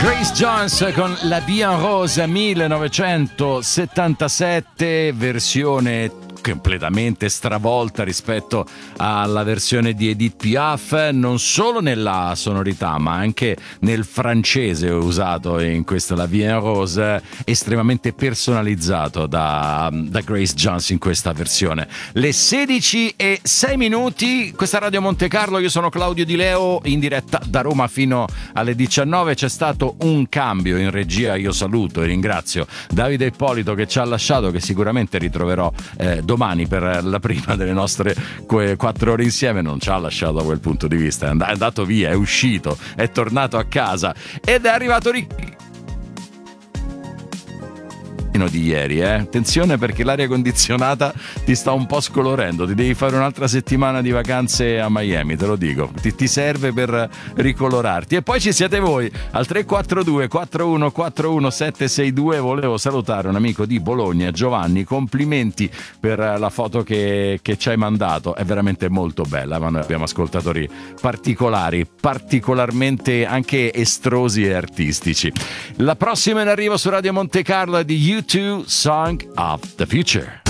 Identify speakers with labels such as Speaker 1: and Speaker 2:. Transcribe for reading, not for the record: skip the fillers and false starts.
Speaker 1: Grace Jones con La Vie en Rose 1977, versione completamente stravolta rispetto alla versione di Edith Piaf, non solo nella sonorità ma anche nel francese usato in questa La Vie en Rose, estremamente personalizzato da Grace Jones in questa versione. Le 16:06, questa è Radio Monte Carlo, io sono Claudio Di Leo, in diretta da Roma fino alle 19. C'è stato un cambio in regia, io saluto e ringrazio Davide Ippolito che ci ha lasciato, che sicuramente ritroverò domani per la prima delle nostre 4 ore insieme. Non ci ha lasciato da quel punto di vista, è andato via, è uscito, è tornato a casa ed è arrivato di ieri, attenzione perché l'aria condizionata ti sta un po' scolorendo, ti devi fare un'altra settimana di vacanze a Miami, te lo dico, ti serve per ricolorarti. E poi ci siete voi al 342 4141 762. Volevo salutare un amico di Bologna, Giovanni, complimenti per la foto che ci hai mandato, è veramente molto bella, ma noi abbiamo ascoltatori particolari, particolarmente anche estrosi e artistici. La prossima in arrivo su Radio Monte Carlo è di U2, Song of the Future.